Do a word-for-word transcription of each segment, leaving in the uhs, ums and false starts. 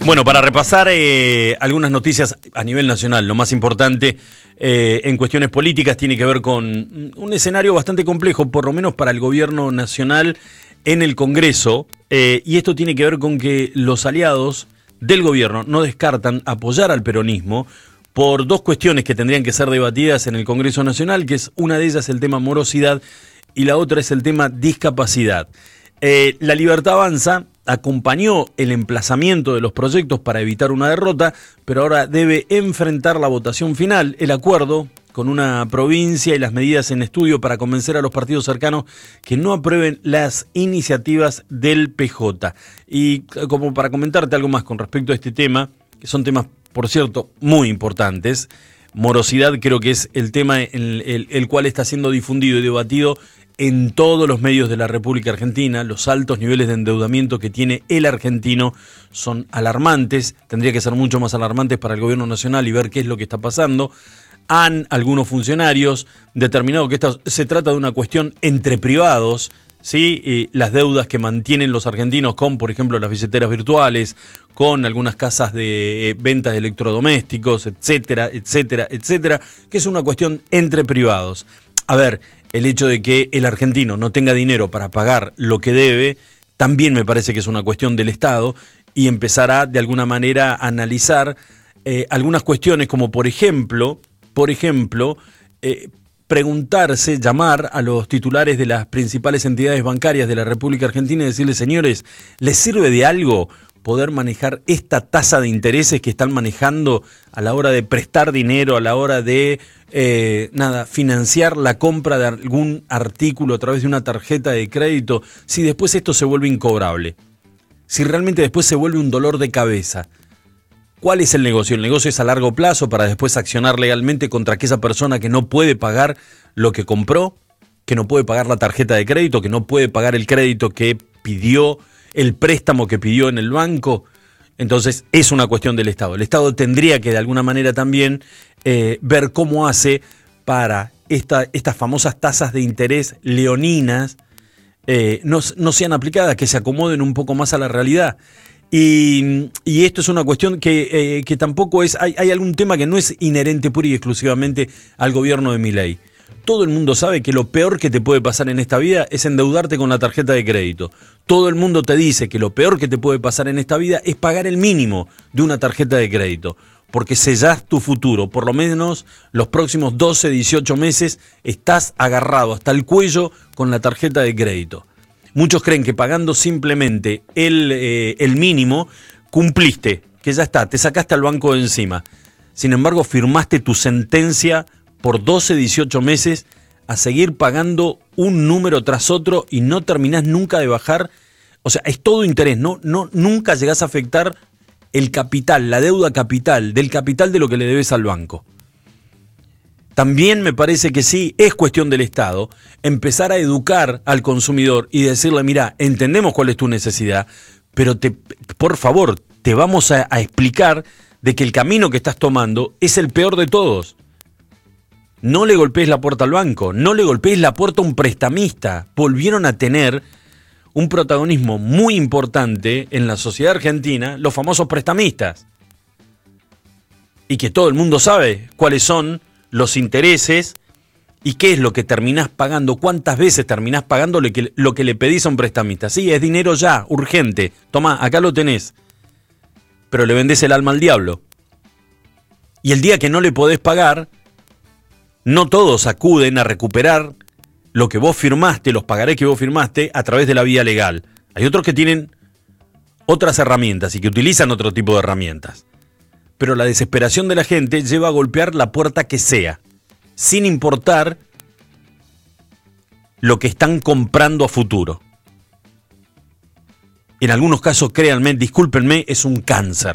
Bueno, para repasar eh, algunas noticias a nivel nacional, lo más importante eh, en cuestiones políticas tiene que ver con un escenario bastante complejo, por lo menos para el gobierno nacional en el Congreso, eh, y esto tiene que ver con que los aliados del gobierno no descartan apoyar al peronismo por dos cuestiones que tendrían que ser debatidas en el Congreso Nacional, que es una de ellas el tema morosidad y la otra es el tema discapacidad. Eh, La Libertad Avanza acompañó el emplazamiento de los proyectos para evitar una derrota, pero ahora debe enfrentar la votación final, el acuerdo con una provincia y las medidas en estudio para convencer a los partidos cercanos que no aprueben las iniciativas del P J. Y como para comentarte algo más con respecto a este tema, que son temas, por cierto, muy importantes, morosidad creo que es el tema en el, el cual está siendo difundido y debatido en todos los medios de la República Argentina. Los altos niveles de endeudamiento que tiene el argentino son alarmantes, tendría que ser mucho más alarmantes para el gobierno nacional y ver qué es lo que está pasando. Han algunos funcionarios determinado que esto se trata de una cuestión entre privados, ¿sí? Y las deudas que mantienen los argentinos con, por ejemplo, las billeteras virtuales, con algunas casas de eh, ventas de electrodomésticos, etcétera, etcétera, etcétera, que es una cuestión entre privados. A ver, el hecho de que el argentino no tenga dinero para pagar lo que debe, también me parece que es una cuestión del Estado y empezará de alguna manera a analizar eh, algunas cuestiones como por ejemplo, por ejemplo, eh, preguntarse, llamar a los titulares de las principales entidades bancarias de la República Argentina y decirles, señores, ¿les sirve de algo poder manejar esta tasa de intereses que están manejando a la hora de prestar dinero, a la hora de eh, nada, financiar la compra de algún artículo a través de una tarjeta de crédito, si después esto se vuelve incobrable, si realmente después se vuelve un dolor de cabeza? ¿Cuál es el negocio? El negocio es a largo plazo para después accionar legalmente contra aquella persona que no puede pagar lo que compró, que no puede pagar la tarjeta de crédito, que no puede pagar el crédito que pidió, el préstamo que pidió en el banco. Entonces es una cuestión del Estado. El Estado tendría que de alguna manera también eh, ver cómo hace para esta, estas famosas tasas de interés leoninas eh, no, no sean aplicadas, que se acomoden un poco más a la realidad. Y, y esto es una cuestión que, eh, que tampoco es, hay, hay algún tema que no es inherente pura y exclusivamente al gobierno de Milei. Todo el mundo sabe que lo peor que te puede pasar en esta vida es endeudarte con la tarjeta de crédito. Todo el mundo te dice que lo peor que te puede pasar en esta vida es pagar el mínimo de una tarjeta de crédito, porque sellás tu futuro. Por lo menos los próximos doce, dieciocho meses estás agarrado hasta el cuello con la tarjeta de crédito. Muchos creen que pagando simplemente el, eh, el mínimo cumpliste, que ya está, te sacaste al banco de encima. Sin embargo, firmaste tu sentencia por doce, dieciocho meses a seguir pagando un número tras otro y no terminás nunca de bajar. O sea, es todo interés, no, no, nunca llegás a afectar el capital, la deuda capital, del capital de lo que le debes al banco. También me parece que sí, es cuestión del Estado empezar a educar al consumidor y decirle, mira, entendemos cuál es tu necesidad, pero te, por favor, te vamos a, a explicar de que el camino que estás tomando es el peor de todos. No le golpees la puerta al banco, no le golpees la puerta a un prestamista. Volvieron a tener un protagonismo muy importante en la sociedad argentina los famosos prestamistas. Y que todo el mundo sabe cuáles son los intereses y qué es lo que terminás pagando, cuántas veces terminás pagando lo que, lo que le pedís a un prestamista. Sí, es dinero ya, urgente, tomá, acá lo tenés, pero le vendés el alma al diablo. Y el día que no le podés pagar, no todos acuden a recuperar lo que vos firmaste, los pagarés que vos firmaste a través de la vía legal. Hay otros que tienen otras herramientas y que utilizan otro tipo de herramientas. Pero la desesperación de la gente lleva a golpear la puerta que sea, sin importar lo que están comprando a futuro. En algunos casos, créanme, discúlpenme, es un cáncer.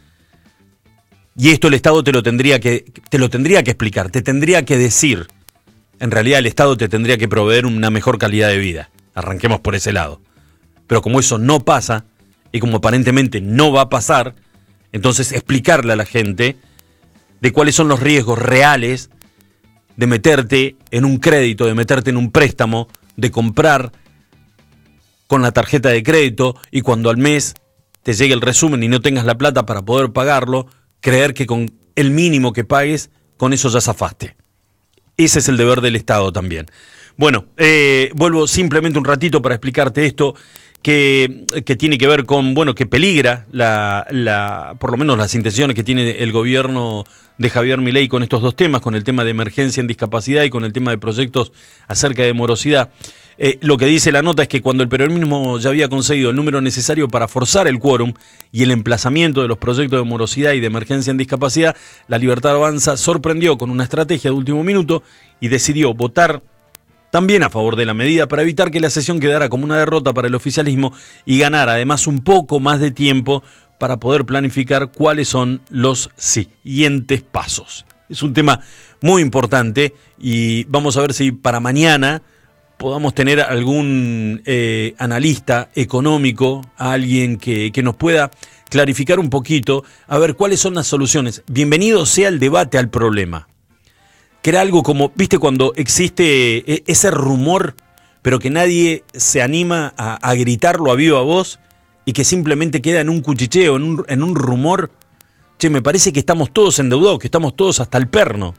Y esto el Estado te lo tendría que, te lo tendría que explicar, te tendría que decir. En realidad el Estado te tendría que proveer una mejor calidad de vida. Arranquemos por ese lado. Pero como eso no pasa, y como aparentemente no va a pasar, entonces explicarle a la gente de cuáles son los riesgos reales de meterte en un crédito, de meterte en un préstamo, de comprar con la tarjeta de crédito y cuando al mes te llegue el resumen y no tengas la plata para poder pagarlo, creer que con el mínimo que pagues, con eso ya zafaste. Ese es el deber del Estado también. Bueno, eh, vuelvo simplemente un ratito para explicarte esto, que, que tiene que ver con, bueno, que peligra la, la, por lo menos las intenciones que tiene el gobierno de Javier Milei con estos dos temas, con el tema de emergencia en discapacidad y con el tema de proyectos acerca de morosidad. Eh, lo que dice la nota es que cuando el peronismo ya había conseguido el número necesario para forzar el quórum y el emplazamiento de los proyectos de morosidad y de emergencia en discapacidad, La Libertad Avanza sorprendió con una estrategia de último minuto y decidió votar también a favor de la medida para evitar que la sesión quedara como una derrota para el oficialismo y ganar además un poco más de tiempo para poder planificar cuáles son los siguientes pasos. Es un tema muy importante y vamos a ver si para mañana podamos tener algún eh, analista económico, alguien que, que nos pueda clarificar un poquito, a ver cuáles son las soluciones. Bienvenido sea el debate al problema. Que era algo como, viste, cuando existe ese rumor, pero que nadie se anima a, a gritarlo a viva voz y que simplemente queda en un cuchicheo, en un, en un rumor. Che, me parece que estamos todos endeudados, que estamos todos hasta el perno.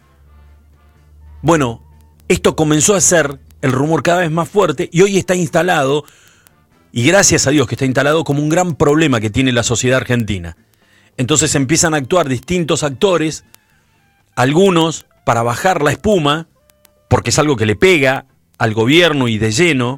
Bueno, esto comenzó a ser el rumor cada vez más fuerte y hoy está instalado, y gracias a Dios que está instalado, como un gran problema que tiene la sociedad argentina. Entonces empiezan a actuar distintos actores, algunos para bajar la espuma, porque es algo que le pega al gobierno y de lleno.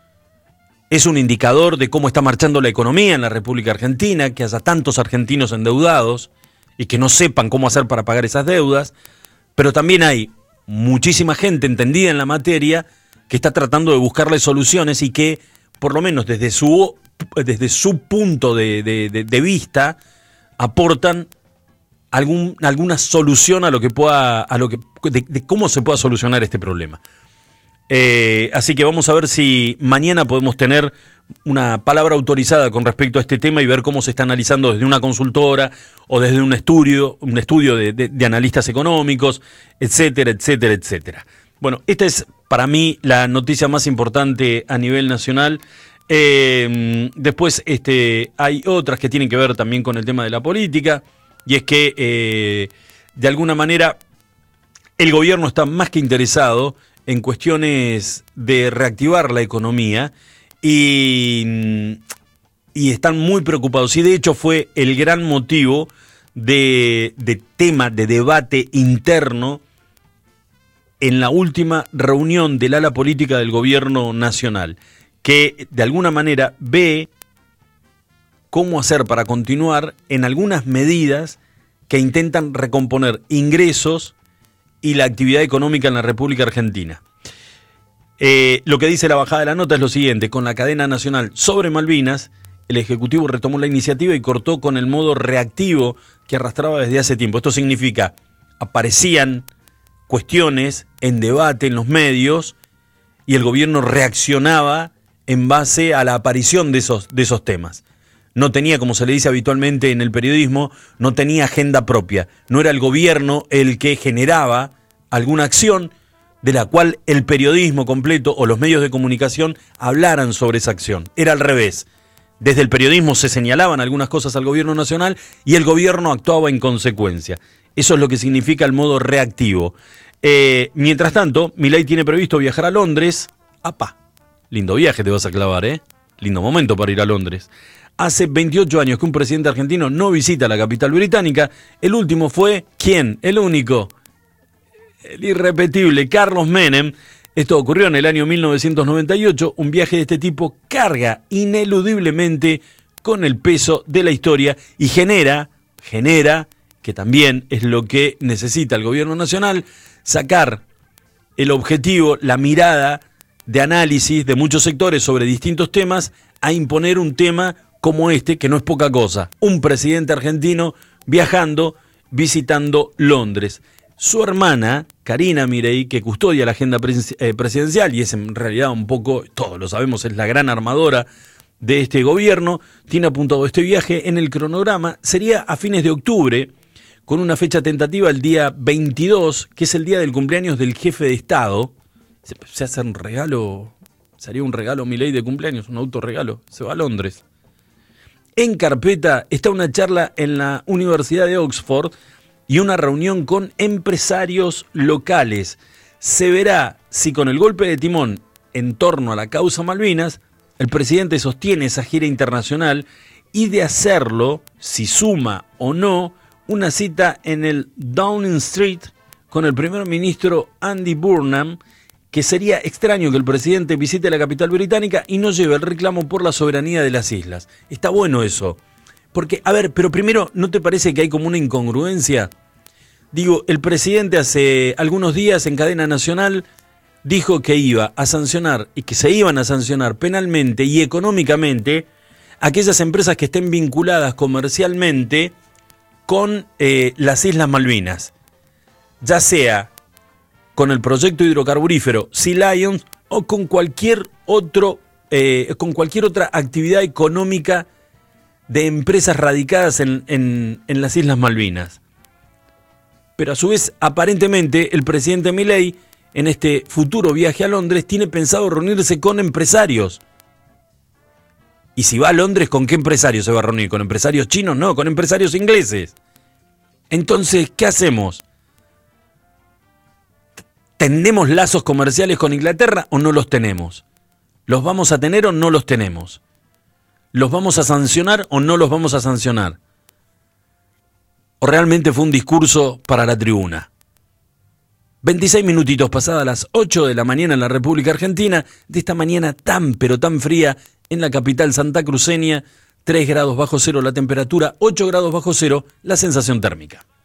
Es un indicador de cómo está marchando la economía en la República Argentina, que haya tantos argentinos endeudados y que no sepan cómo hacer para pagar esas deudas, pero también hay muchísima gente entendida en la materia que está tratando de buscarle soluciones y que, por lo menos desde su, desde su punto de, de, de, de vista, aportan Algún, alguna solución a lo que pueda, a lo que, de, de cómo se pueda solucionar este problema. Eh, así que vamos a ver si mañana podemos tener una palabra autorizada con respecto a este tema y ver cómo se está analizando desde una consultora o desde un estudio, un estudio de, de, de analistas económicos, etcétera, etcétera, etcétera. Bueno, esta es para mí la noticia más importante a nivel nacional. Eh, después este, hay otras que tienen que ver también con el tema de la política. Y es que, eh, de alguna manera, el gobierno está más que interesado en cuestiones de reactivar la economía y, y están muy preocupados. Y de hecho fue el gran motivo de, de tema, de debate interno en la última reunión del ala política del gobierno nacional, que de alguna manera ve cómo hacer para continuar en algunas medidas que intentan recomponer ingresos y la actividad económica en la República Argentina. Eh, lo que dice la bajada de la nota es lo siguiente: con la cadena nacional sobre Malvinas, el Ejecutivo retomó la iniciativa y cortó con el modo reactivo que arrastraba desde hace tiempo. Esto significa, aparecían cuestiones en debate en los medios y el gobierno reaccionaba en base a la aparición de esos, de esos temas. No tenía, como se le dice habitualmente en el periodismo, no tenía agenda propia. No era el gobierno el que generaba alguna acción de la cual el periodismo completo o los medios de comunicación hablaran sobre esa acción. Era al revés. Desde el periodismo se señalaban algunas cosas al gobierno nacional y el gobierno actuaba en consecuencia. Eso es lo que significa el modo reactivo. Eh, mientras tanto, Milei tiene previsto viajar a Londres. ¡Apa! Lindo viaje te vas a clavar, ¿eh? Lindo momento para ir a Londres. Hace veintiocho años que un presidente argentino no visita la capital británica. El último fue, ¿quién? El único, el irrepetible Carlos Menem. Esto ocurrió en el año mil novecientos noventa y ocho. Un viaje de este tipo carga ineludiblemente con el peso de la historia y genera, genera, que también es lo que necesita el gobierno nacional, sacar el objetivo, la mirada de análisis de muchos sectores sobre distintos temas, a imponer un tema como este, que no es poca cosa. Un presidente argentino viajando, visitando Londres. Su hermana, Karina Milei, que custodia la agenda presidencial y es en realidad un poco, todos lo sabemos, es la gran armadora de este gobierno, tiene apuntado este viaje en el cronograma. Sería a fines de octubre, con una fecha tentativa el día veintidós, que es el día del cumpleaños del jefe de Estado. Se, se hace un regalo, sería un regalo Milei de cumpleaños, un autorregalo, se va a Londres. en carpeta está una charla en la Universidad de Oxford y una reunión con empresarios locales. Se verá si con el golpe de timón en torno a la causa Malvinas, el presidente sostiene esa gira internacional y de hacerlo, si suma o no, una cita en el Downing Street con el primer ministro Andy Burnham, que sería extraño que el presidente visite la capital británica y no lleve el reclamo por la soberanía de las islas. Está bueno eso. Porque, a ver, pero primero, ¿no te parece que hay como una incongruencia? Digo, el presidente hace algunos días en cadena nacional dijo que iba a sancionar y que se iban a sancionar penalmente y económicamente aquellas empresas que estén vinculadas comercialmente con eh, las Islas Malvinas, ya sea con el proyecto hidrocarburífero Sea Lions o con cualquier otro, eh, con cualquier otra actividad económica de empresas radicadas en, en, en las Islas Malvinas. Pero a su vez, aparentemente, el presidente Milei, en este futuro viaje a Londres, tiene pensado reunirse con empresarios. Y si va a Londres, ¿con qué empresarios se va a reunir? ¿Con empresarios chinos? No, con empresarios ingleses. Entonces, ¿qué hacemos? ¿Tendemos lazos comerciales con Inglaterra o no los tenemos? ¿Los vamos a tener o no los tenemos? ¿Los vamos a sancionar o no los vamos a sancionar? ¿O realmente fue un discurso para la tribuna? veintiséis minutitos pasadas las ocho de la mañana en la República Argentina, de esta mañana tan pero tan fría en la capital santacruceña, tres grados bajo cero la temperatura, ocho grados bajo cero la sensación térmica.